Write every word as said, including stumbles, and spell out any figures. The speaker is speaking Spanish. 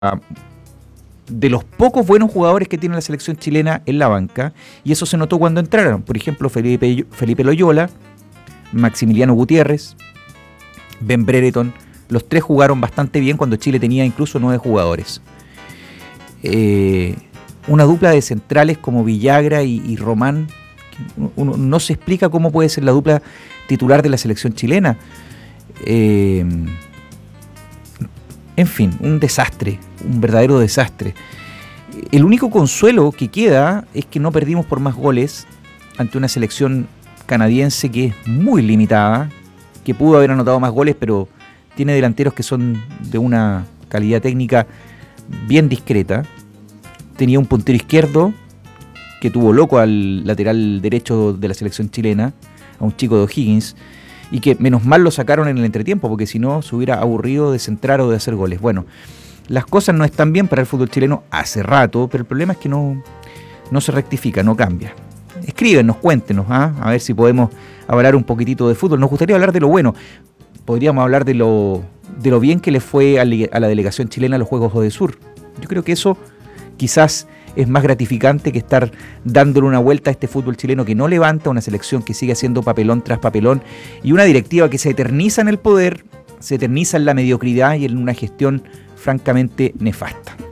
de los pocos buenos jugadores que tiene la selección chilena en la banca, y eso se notó cuando entraron. Por ejemplo, Felipe, Felipe Loyola, Maximiliano Gutiérrez, Ben Brereton, los tres jugaron bastante bien cuando Chile tenía incluso nueve jugadores. Eh, una dupla de centrales como Villagra y, y Román, uno, uno no se explica cómo puede ser la dupla titular de la selección chilena. Eh, en fin, un desastre, un verdadero desastre. El único consuelo que queda es que no perdimos por más goles ante una selección canadiense que es muy limitada, que pudo haber anotado más goles, pero tiene delanteros que son de una calidad técnica bien discreta. Tenía un puntero izquierdo que tuvo loco al lateral derecho de la selección chilena, a un chico de O'Higgins, y que menos mal lo sacaron en el entretiempo, porque si no se hubiera aburrido de centrar o de hacer goles. Bueno, las cosas no están bien para el fútbol chileno hace rato, pero el problema es que no, no se rectifica, no cambia. Escríbenos, cuéntenos, ¿ah? A ver si podemos hablar un poquitito de fútbol. Nos gustaría hablar de lo bueno. Podríamos hablar de lo, de lo bien que le fue a la delegación chilena a los Juegos Odesur. Yo creo que eso quizás es más gratificante que estar dándole una vuelta a este fútbol chileno que no levanta, una selección que sigue haciendo papelón tras papelón y una directiva que se eterniza en el poder, se eterniza en la mediocridad y en una gestión francamente nefasta.